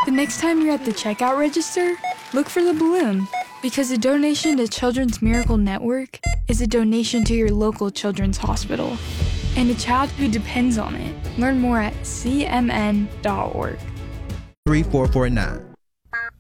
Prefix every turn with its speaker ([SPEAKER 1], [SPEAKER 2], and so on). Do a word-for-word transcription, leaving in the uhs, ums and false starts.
[SPEAKER 1] The next time you're at the checkout register, look for the balloon, because a donation to Children's Miracle Network is a donation to your local children's hospital and a child who depends on it. Learn more at c m n dot org.
[SPEAKER 2] three four four nine.